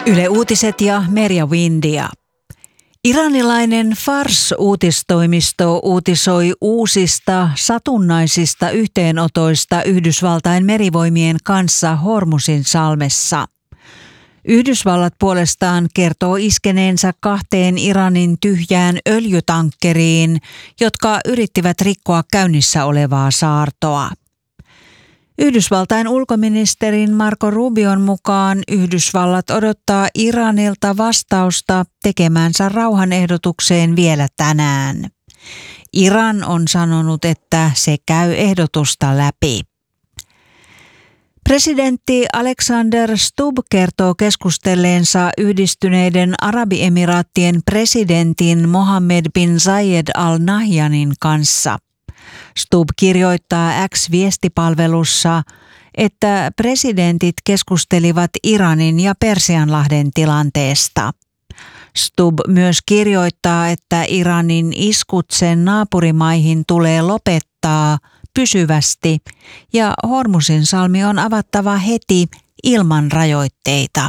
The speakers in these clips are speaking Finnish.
Yle Uutiset ja Merja Windia. Iranilainen Fars-uutistoimisto uutisoi uusista satunnaisista yhteenotoista Yhdysvaltain merivoimien kanssa Hormuzin salmessa. Yhdysvallat puolestaan kertoo iskeneensä 2 Iranin tyhjään öljytankkeriin, jotka yrittivät rikkoa käynnissä olevaa saartoa. Yhdysvaltain ulkoministerin Marco Rubion mukaan Yhdysvallat odottaa Iranilta vastausta tekemäänsä rauhanehdotukseen vielä tänään. Iran on sanonut, että se käy ehdotusta läpi. Presidentti Alexander Stubb kertoo keskustelleensa Yhdistyneiden Arabiemiraattien presidentin Mohammed bin Zayed Al Nahyanin kanssa. Stubb kirjoittaa X-viestipalvelussa, että presidentit keskustelivat Iranin ja Persianlahden tilanteesta. Stubb myös kirjoittaa, että Iranin iskut sen naapurimaihin tulee lopettaa pysyvästi ja Hormuzin salmi on avattava heti ilman rajoitteita.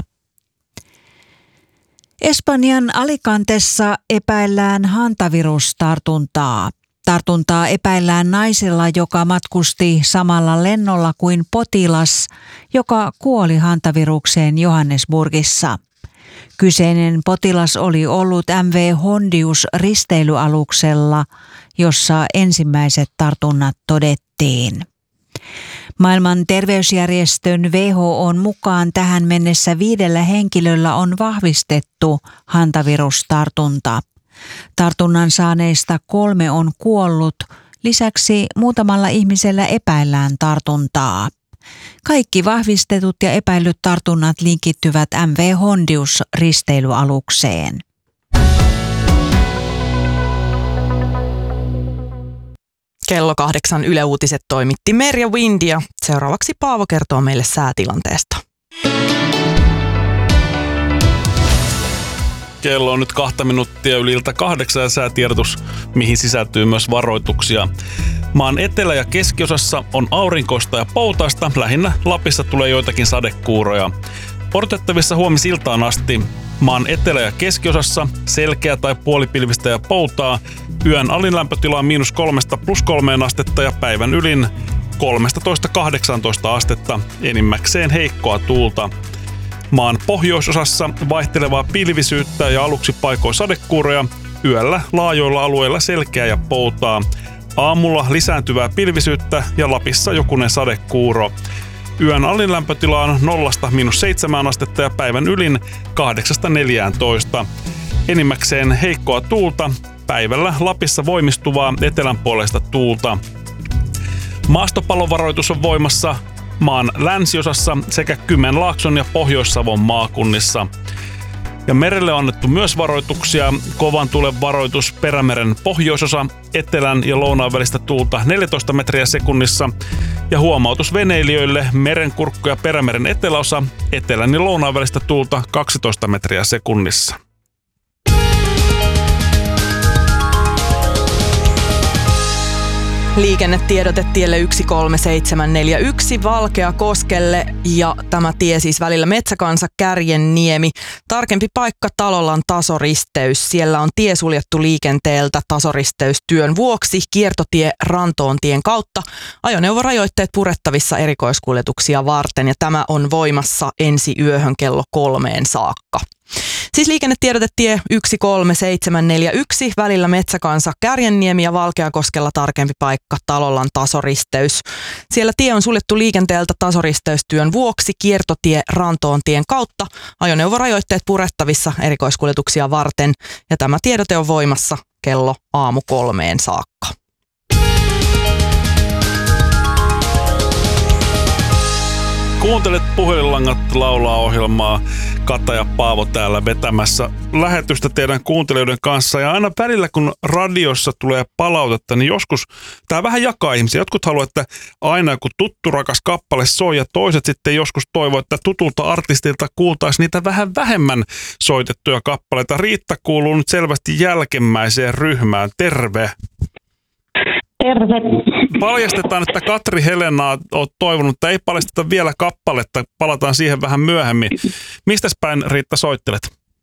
Espanjan Alicantessa epäillään hantavirustartuntaa. Tartuntaa epäillään naisella, joka matkusti samalla lennolla kuin potilas, joka kuoli hantavirukseen Johannesburgissa. Kyseinen potilas oli ollut MV Hondius risteilyaluksella, jossa ensimmäiset tartunnat todettiin. Maailman terveysjärjestön WHO:n mukaan tähän mennessä 5 henkilöllä on vahvistettu hantavirustartunta. Tartunnan saaneista 3 on kuollut, lisäksi muutamalla ihmisellä epäillään tartuntaa. Kaikki vahvistetut ja epäillyt tartunnat linkittyvät MV Hondius risteilyalukseen. Kello 8 Yle Uutiset toimitti Merja Windia. Seuraavaksi Paavo kertoo meille säätilanteesta. Kello on nyt 2 minuuttia yli ilta 8 ja säätiedotus, mihin sisältyy myös varoituksia. Maan etelä- ja keskiosassa on aurinkoista ja poutaista, lähinnä Lapissa tulee joitakin sadekuuroja. Odotettavissa huomisiltaan asti maan etelä- ja keskiosassa selkeä tai puolipilvistä ja poutaa, yön alin lämpötila on -3 +3 astetta ja päivän ylin 13–18 astetta, enimmäkseen heikkoa tuulta. Maan pohjoisosassa vaihtelevaa pilvisyyttä ja aluksi paikoin sadekuuroja, yöllä laajoilla alueilla selkeää ja poutaa. Aamulla lisääntyvää pilvisyyttä ja Lapissa jokunen sadekuuro. Yön alin lämpötila on 0–7 astetta ja päivän ylin 8–14. Enimmäkseen heikkoa tuulta, päivällä Lapissa voimistuvaa etelänpuoleista tuulta. Maastopallovaroitus on voimassa maan länsiosassa sekä Kymenlaakson ja Pohjois-Savon maakunnissa. Ja merelle on annettu myös varoituksia. Kovan tuulen varoitus Perämeren pohjoisosa, etelän ja lounaan välistä tuulta 14 metriä sekunnissa. Ja huomautus veneilijöille Merenkurkku ja Perämeren eteläosa, etelän ja lounaan välistä tuulta 12 metriä sekunnissa. Liikennetiedote tielle 13741 Valkeakoskelle ja tämä tie siis välillä Metsäkansa Kärjenniemi. Tarkempi paikka Talolan tasoristeys. Siellä on tie suljettu liikenteeltä tasoristeystyön vuoksi. Kiertotie Rantoontien kautta. Ajoneuvorajoitteet purettavissa erikoiskuljetuksia varten ja tämä on voimassa ensi yöhön kello 3 saakka. Siis liikennetiedote tie 13741 välillä Metsäkansa Kärjenniemi ja Valkeakoskella tarkempi paikka Talolan tasoristeys. Siellä tie on suljettu liikenteeltä tasoristeystyön vuoksi kiertotie Rantoontien kautta. Ajoneuvorajoitteet purettavissa erikoiskuljetuksia varten ja tämä tiedote on voimassa kello 3 saakka. Kuuntelet Puhelinlangat laulaa -ohjelmaa. Kata ja Paavo täällä vetämässä lähetystä teidän kuuntelijoiden kanssa. Ja aina välillä, kun radiossa tulee palautetta, niin joskus tämä vähän jakaa ihmisiä. Jotkut haluaa, että aina joku tuttu rakas kappale soi ja toiset sitten joskus toivoo, että tutulta artistilta kuultaisiin niitä vähän vähemmän soitettuja kappaleita. Riitta kuuluu nyt selvästi jälkimmäiseen ryhmään. Terve! Terve. Paljastetaan, että Katri Helenaa olet toivonut, että ei paljasteta vielä kappaletta, palataan siihen vähän myöhemmin. Mistäs päin, Riitta, soittelet?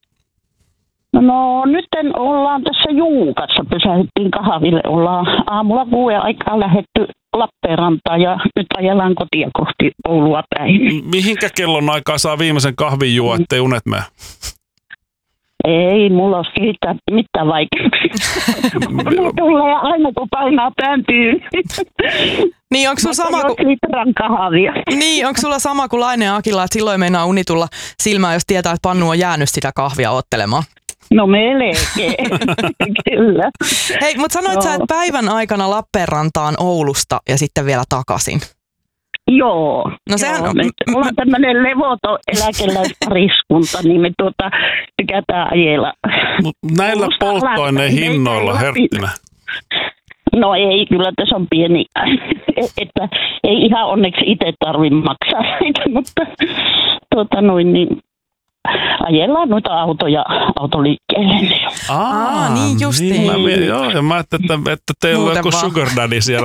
No nyt ollaan tässä Juukassa, pysähdyttiin kahville. Ollaan aamulla 6 aikaa lähdetty Lappeenrantaan ja nyt ajellaan kotia kohti Oulua päin. Mihinkä kellon aikaa saa viimeisen kahvin juo, ettei unet mene? Ei, mulla olisi kehittää mitään vaikeuksia. Mulla tulee aina, kun painaa pääntyyn. Niin, onko sulla sama kuin... litran kahvia. Niin, onko sulla sama kuin Laine ja Akilla, että silloin meinaa uni tulla silmään, jos tietää, että Pannu on jäänyt sitä kahvia ottelemaan? No melkein, kyllä. Hei, mutta sanoit sä, että päivän aikana Lappeenrantaan Oulusta ja sitten vielä takaisin. Joo. No sehän on... Mulla on tämmöinen levoton eläkeläispariskunta, niin me tykätään ajella. Näillä polttoaineen hinnoilla, Herttinä. No ei, kyllä tässä on pieni, että ei ihan onneksi itse tarvitse maksaa sitä, mutta niin ajellaan noita autoja autoliikkeelle. Niin justiin. Niin. Joo, ja mä ajattelin, että teillä on joku sugar daddy siellä.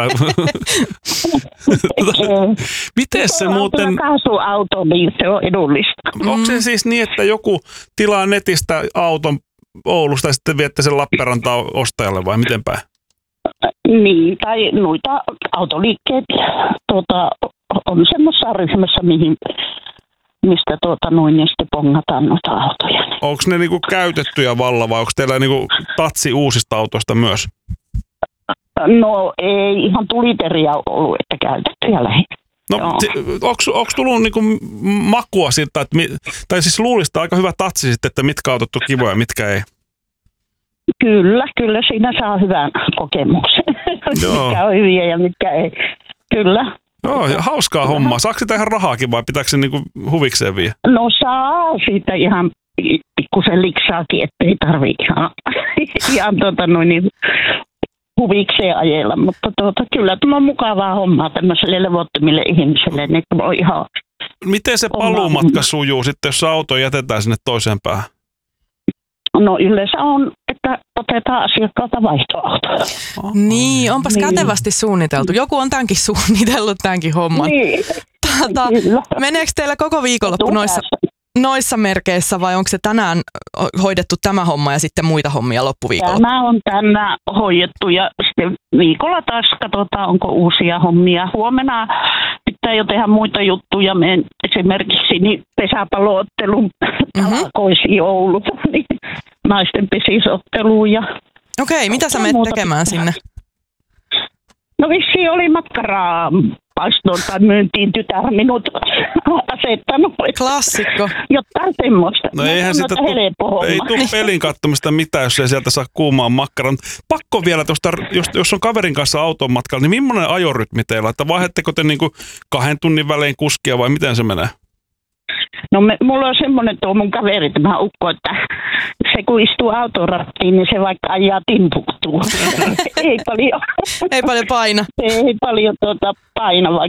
Miten se muuten... Kaasuauto, niin se on edullista. Onko se siis niin, että joku tilaa netistä auton Oulusta ja sitten viette sen Lappeenrantaan ostajalle vai miten päin? Niin, tai noita autoliikkeet on semmoisessa ryhmässä, mistä niin sitten pongataan noita autoja. Onko ne niinku käytettyjä valla vai onko teillä niinku tatsi uusista autoista myös? No ei, ihan tuliteriä ollut, että käytettyjä lähinnä. No, onko tullut niinku makua siltä, että tai siis luulista aika hyvä tatsi sitten, että mitkä autot on kivoja ja mitkä ei? Kyllä siinä saa hyvän kokemuksen. Mitkä on hyviä ja mitkä ei. Kyllä. Joo, hauskaa hommaa. Saako sitä ihan rahaakin vai pitääkö se niinku huvikseen viedä? No saa siitä ihan pikkusen liksaakin, ettei tarvitse ihan huvikseen ajella. Mutta kyllä tämä on mukavaa hommaa tämmöiselle levottomille ihmisille. Niin on ihan miten se paluumatka sujuu sitten, jos auto jätetään sinne toiseen päähän? No yleensä on, että otetaan asiakkaalta vaihtoautoja. Niin, onpas kätevästi suunniteltu. Joku on tämänkin suunnitellut tämänkin homman. Niin, meneekö teillä koko viikonloppu noissa merkeissä vai onko se tänään hoidettu tämä homma ja sitten muita hommia loppuviikolla? Tämä on tänään hoidettu ja sitten viikolla taas katsotaan, onko uusia hommia. Huomenna pitää jo tehdä muita juttuja. Menen esimerkiksi pesäpalloottelun talkoisiin Oulussa, niin naisten pesisotteluun. Okei, mitä sä menet tekemään sinne? No vissiin oli makkaraa paistoon tai myyntiin tytär minut asettanut. Klassikko. Jotain semmoista. No eihän sitä ei tule pelin katsomista mitään, jos ei sieltä saa kuumaa makkaran. Pakko vielä tuosta, jos on kaverin kanssa auton matkalla, niin millainen ajorytmi teillä? Että vaihdetteko te niinku 2 tunnin välein kuskia vai miten se menee? No mulla on semmoinen tuo mun kaveri, tämä ukko, että se kun istuu autorattiin, niin se vaikka ajaa timpuktuu. Ei paljon paina. Ei paljon paina, vaikka